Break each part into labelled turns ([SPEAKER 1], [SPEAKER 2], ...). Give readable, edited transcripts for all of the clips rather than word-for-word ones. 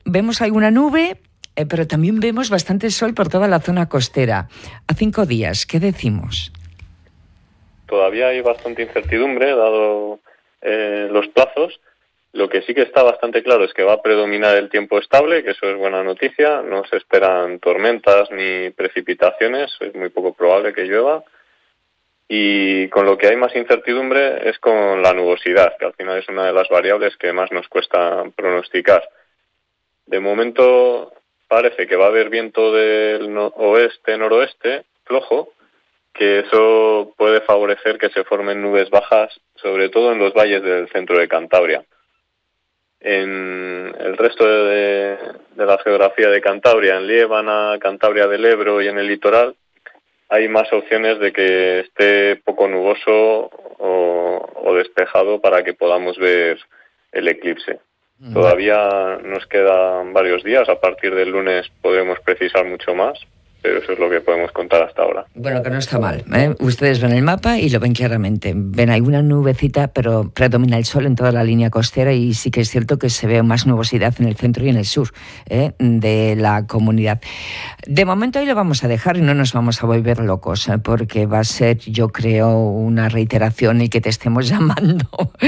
[SPEAKER 1] vemos alguna nube, pero también vemos bastante sol por toda la zona costera. A 5 días, ¿qué decimos?
[SPEAKER 2] Todavía hay bastante incertidumbre, dado los plazos. Lo que sí que está bastante claro es que va a predominar el tiempo estable, que eso es buena noticia. No se esperan tormentas ni precipitaciones, es muy poco probable que llueva. Y con lo que hay más incertidumbre es con la nubosidad, que al final es una de las variables que más nos cuesta pronosticar. De momento parece que va a haber viento del oeste-noroeste flojo, que eso puede favorecer que se formen nubes bajas, sobre todo en los valles del centro de Cantabria. En el resto de la geografía de Cantabria, en Liébana, Cantabria del Ebro y en el litoral, hay más opciones de que esté poco nuboso o despejado para que podamos ver el eclipse. Todavía nos quedan varios días, a partir del lunes podremos precisar mucho más, pero eso es lo que podemos contar hasta ahora.
[SPEAKER 1] Bueno, que no está mal, ¿eh? Ustedes ven el mapa y lo ven claramente. Ven alguna nubecita, pero predomina el sol en toda la línea costera y sí que es cierto que se ve más nubosidad en el centro y en el sur de la comunidad. De momento ahí lo vamos a dejar y no nos vamos a volver locos, porque va a ser, yo creo, una reiteración el que te estemos llamando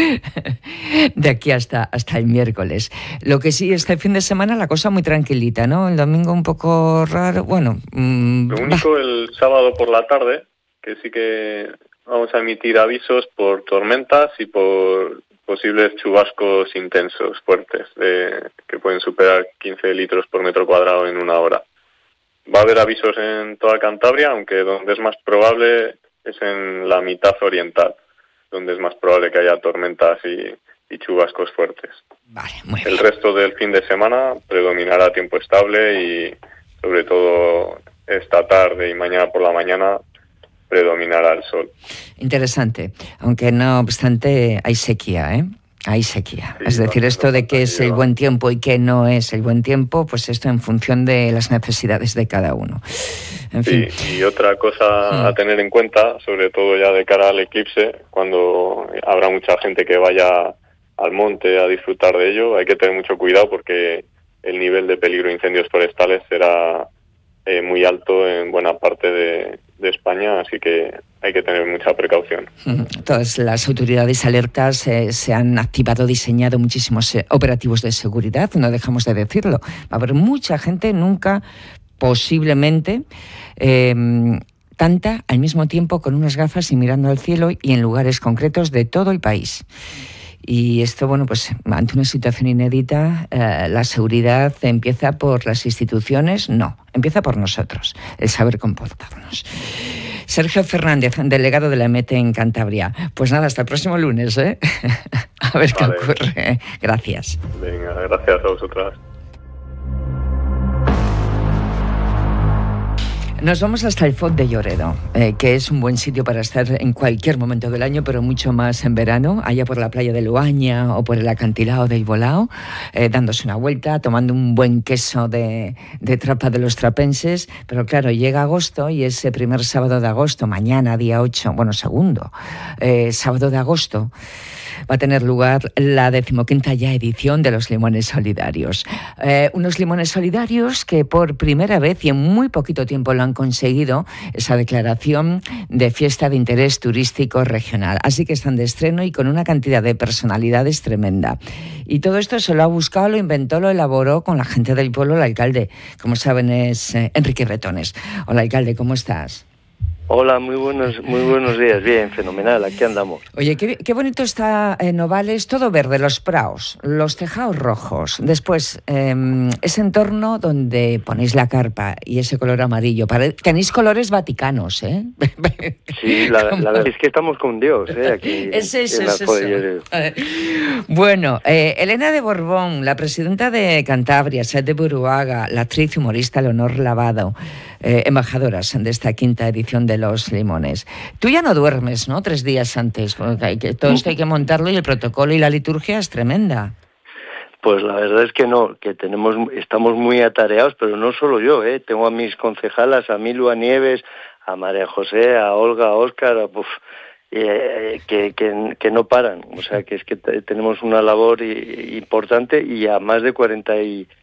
[SPEAKER 1] de aquí hasta el miércoles. Lo que sí, este fin de semana la cosa muy tranquilita, ¿no? El domingo un poco raro, bueno...
[SPEAKER 2] Lo único el sábado por la tarde, que sí que vamos a emitir avisos por tormentas y por posibles chubascos intensos, fuertes, que pueden superar 15 litros por metro cuadrado en una hora. Va a haber avisos en toda Cantabria, aunque donde es más probable es en la mitad oriental, donde es más probable que haya tormentas y chubascos fuertes.
[SPEAKER 1] Vale, muy bien.
[SPEAKER 2] El resto del fin de semana predominará tiempo estable y sobre todo esta tarde y mañana por la mañana predominará el sol.
[SPEAKER 1] Interesante, aunque no obstante hay sequía, ¿eh? Hay sequía. Sí, es decir, esto de que es el buen tiempo y que no es el buen tiempo, pues esto en función de las necesidades de cada uno. En fin.
[SPEAKER 2] Sí, y otra cosa a tener en cuenta, sobre todo ya de cara al eclipse, cuando habrá mucha gente que vaya al monte a disfrutar de ello, hay que tener mucho cuidado porque el nivel de peligro de incendios forestales será muy alto en buena parte de España, así que hay que tener mucha precaución.
[SPEAKER 1] Todas las autoridades alertas se han activado, diseñado muchísimos operativos de seguridad, no dejamos de decirlo. Va a haber mucha gente, nunca, posiblemente, tanta al mismo tiempo con unas gafas y mirando al cielo y en lugares concretos de todo el país. Y esto, bueno, pues ante una situación inédita, la seguridad empieza por las instituciones, no, empieza por nosotros, el saber comportarnos. Sergio Fernández, delegado de la EMET en Cantabria. Pues nada, hasta el próximo lunes, ¿eh? A ver qué ocurre. Gracias.
[SPEAKER 2] Venga, gracias a vosotras.
[SPEAKER 1] Nos vamos hasta el Font de Lloredo, que es un buen sitio para estar en cualquier momento del año, pero mucho más en verano, allá por la playa de Luaña o por el acantilado del Bolao, dándose una vuelta, tomando un buen queso de trapa de los trapenses. Pero claro, llega agosto y ese primer sábado de agosto, mañana día 8, bueno, segundo sábado de agosto, va a tener lugar la 15ª ya edición de los Limones Solidarios. Unos Limones Solidarios que por primera vez y en muy poquito tiempo lo han conseguido, esa declaración de fiesta de interés turístico regional. Así que están de estreno y con una cantidad de personalidades tremenda. Y todo esto se lo ha buscado, lo inventó, lo elaboró con la gente del pueblo, el alcalde. Como saben, es Enrique Bretones. Hola, alcalde, ¿cómo estás?
[SPEAKER 3] Hola, muy buenos días. Bien, fenomenal, aquí andamos.
[SPEAKER 1] Oye, qué bonito está Novales, todo verde, los praos, los tejados rojos. Después, ese entorno donde ponéis la carpa y ese color amarillo. Tenéis colores vaticanos, ¿eh?
[SPEAKER 3] Sí, la verdad es que estamos con Dios, aquí.
[SPEAKER 1] Es eso. Bueno, Elena de Borbón, la presidenta de Cantabria, Sat de Buruaga, la actriz y humorista Leonor Lavado, embajadoras de esta 5ª edición de Los Limones. Tú ya no duermes, ¿no? 3 días antes, porque todo esto hay que montarlo y el protocolo y la liturgia es tremenda.
[SPEAKER 3] Pues la verdad es que no, que estamos muy atareados, pero no solo yo, tengo a mis concejalas, a Milua Nieves, a María José, a Olga, a Óscar, que no paran. O sea, que es que tenemos una labor importante y a más de 40